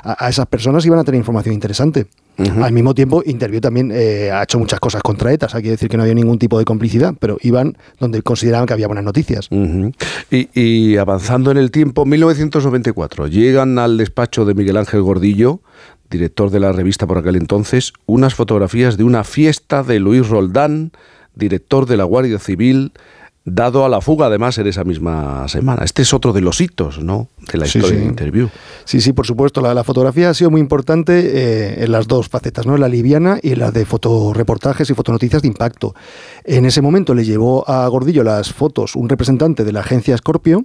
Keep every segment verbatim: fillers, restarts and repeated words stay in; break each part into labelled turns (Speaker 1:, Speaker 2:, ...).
Speaker 1: a, a esas personas iban a tener información interesante. Uh-huh. Al mismo tiempo, Interview también eh, ha hecho muchas cosas contra ETA, o sea, quiere decir que no había ningún tipo de complicidad, pero iban donde consideraban que había buenas noticias.
Speaker 2: Uh-huh. y, y avanzando en el tiempo, mil novecientos noventa y cuatro, llegan al despacho de Miguel Ángel Gordillo, director de la revista por aquel entonces, unas fotografías de una fiesta de Luis Roldán, director de la Guardia Civil, dado a la fuga además en esa misma semana. Este es otro de los hitos, ¿no?, de la historia sí, sí. de Interview.
Speaker 1: Sí, sí, por supuesto. La, la fotografía ha sido muy importante eh, en las dos facetas, ¿no?, en la liviana y en la de fotoreportajes y fotonoticias de impacto. En ese momento le llevó a Gordillo las fotos un representante de la agencia Scorpio,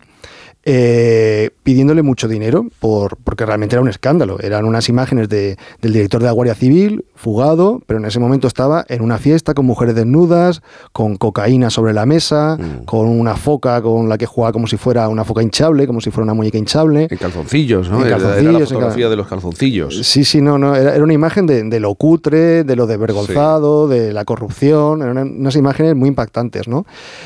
Speaker 1: Eh, pidiéndole mucho dinero por, porque realmente era un escándalo. Eran unas imágenes de, del director de la Guardia Civil fugado, pero en ese momento estaba en una fiesta con mujeres desnudas, con cocaína sobre la mesa, mm. con una foca con la que jugaba como si fuera una foca hinchable, como si fuera una muñeca hinchable.
Speaker 2: En calzoncillos, ¿no? En calzoncillos, era la fotografía cal... de los calzoncillos.
Speaker 1: Sí, sí, no, no era, era una imagen de, de lo cutre, de lo desvergonzado, sí. de la corrupción. Eran unas imágenes muy impactantes, ¿no?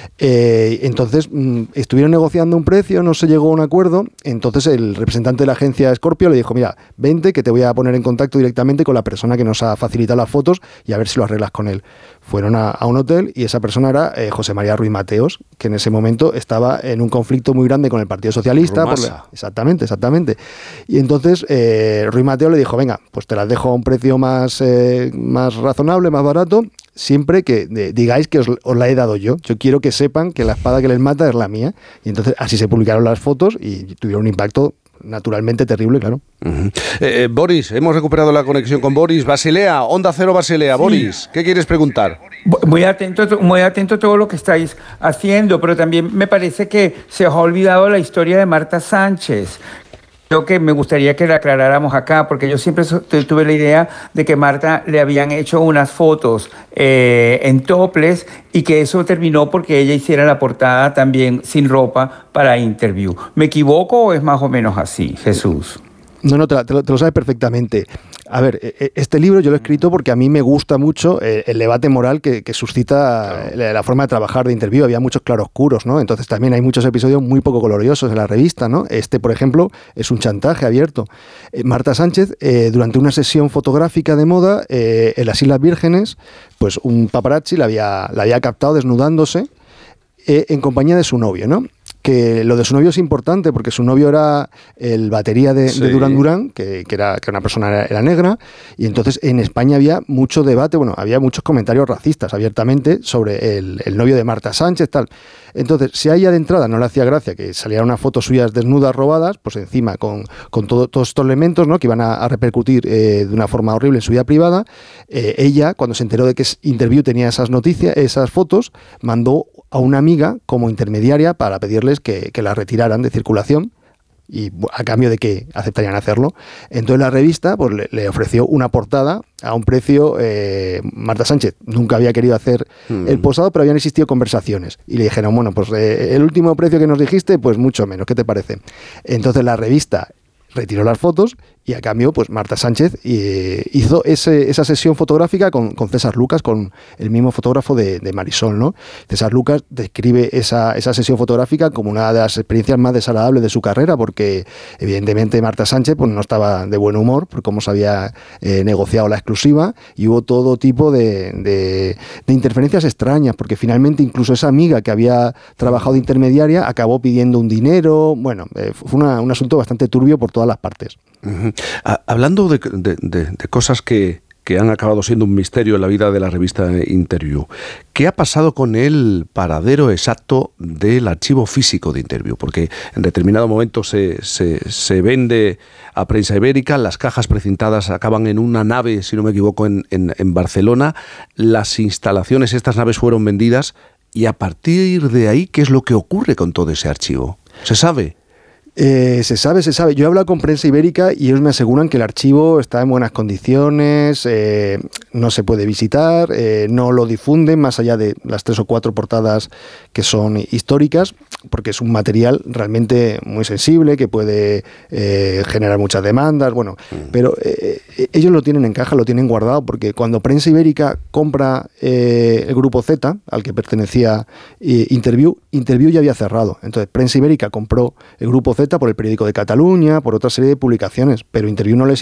Speaker 1: Eh, entonces mmm, estuvieron negociando un precio, no sé, llegó a un acuerdo. Entonces el representante de la agencia Scorpio le dijo: mira, vente que te voy a poner en contacto directamente con la persona que nos ha facilitado las fotos y a ver si lo arreglas con él. Fueron a, a un hotel y esa persona era eh, José María Ruiz Mateos, que en ese momento estaba en un conflicto muy grande con el Partido Socialista. Por la, exactamente, exactamente. Y entonces eh, Ruiz Mateos le dijo: venga, pues te las dejo a un precio más, eh, más razonable, más barato, siempre que de, digáis que os, os la he dado yo. Yo quiero que sepan que la espada que les mata es la mía. Y entonces así se publicaron las fotos y tuvieron un impacto naturalmente terrible, claro.
Speaker 2: Uh-huh. eh, Boris, hemos recuperado la conexión con Boris. Basilea, Onda Cero Basilea. Sí. Boris, ¿qué quieres preguntar?
Speaker 3: Muy atento, muy atento a todo lo que estáis haciendo, pero también me parece que se os ha olvidado la historia de Marta Sánchez. Creo que me gustaría que la aclaráramos acá, porque yo siempre tuve la idea de que Marta le habían hecho unas fotos eh, en topless y que eso terminó porque ella hiciera la portada también sin ropa para Interview. ¿Me equivoco o es más o menos así, Jesús?
Speaker 1: No, no, te, te, lo, te lo sabes perfectamente. A ver, este libro yo lo he escrito porque a mí me gusta mucho el, el debate moral que, que suscita claro. la, la forma de trabajar de Interview. Había muchos claroscuros, ¿no? Entonces también hay muchos episodios muy poco gloriosos en la revista, ¿no? Este, por ejemplo, es un chantaje abierto. Eh, Marta Sánchez, eh, durante una sesión fotográfica de moda eh, en las Islas Vírgenes, pues un paparazzi la había, la había captado desnudándose eh, en compañía de su novio, ¿no? Que lo de su novio es importante porque su novio era el batería de, sí. de Duran Duran, que, que, era, que una persona era, era negra, y entonces en España había mucho debate, bueno, había muchos comentarios racistas abiertamente sobre el, el novio de Marta Sánchez, tal. Entonces, si a ella de entrada no le hacía gracia que salieran unas fotos suyas desnudas robadas, pues encima con, con todo, todos estos elementos, ¿no?, que iban a, a repercutir eh, de una forma horrible en su vida privada, eh, ella, cuando se enteró de que Interview tenía esas noticias, esas fotos, mandó a una amiga como intermediaria para pedirles que, que la retiraran de circulación, y a cambio de que aceptarían hacerlo. Entonces la revista pues le, le ofreció una portada a un precio. eh, Marta Sánchez nunca había querido hacer mm. el posado, pero habían existido conversaciones y le dijeron, bueno, pues eh, el último precio que nos dijiste, pues mucho menos, ¿qué te parece? Entonces la revista retiró las fotos y a cambio pues Marta Sánchez eh, hizo ese, esa sesión fotográfica con, con César Lucas, con el mismo fotógrafo de, de Marisol, ¿no? César Lucas describe esa, esa sesión fotográfica como una de las experiencias más desagradables de su carrera, porque evidentemente Marta Sánchez pues no estaba de buen humor por cómo se había eh, negociado la exclusiva, y hubo todo tipo de, de, de interferencias extrañas, porque finalmente incluso esa amiga que había trabajado de intermediaria acabó pidiendo un dinero. Bueno, eh, fue una, un asunto bastante turbio por todas las partes.
Speaker 2: Uh-huh. Ah, hablando de, de, de, de cosas que, que han acabado siendo un misterio en la vida de la revista Interview, ¿qué ha pasado con el paradero exacto del archivo físico de Interview? Porque en determinado momento se, se, se vende a Prensa Ibérica, las cajas precintadas acaban en una nave, si no me equivoco, en, en, en Barcelona, las instalaciones, estas naves fueron vendidas, y a partir de ahí, ¿qué es lo que ocurre con todo ese archivo? ¿Se sabe?
Speaker 1: Eh, se sabe, se sabe. Yo he hablado con Prensa Ibérica y ellos me aseguran que el archivo está en buenas condiciones, eh, no se puede visitar, eh, no lo difunden más allá de las tres o cuatro portadas que son históricas, porque es un material realmente muy sensible que puede eh, generar muchas demandas, bueno, mm. pero eh, ellos lo tienen en caja, lo tienen guardado, porque cuando Prensa Ibérica compra eh, el Grupo Z, al que pertenecía eh, Interview, Interview ya había cerrado. Entonces Prensa Ibérica compró el Grupo Z por el Periódico de Cataluña, por otra serie de publicaciones, pero Interview no les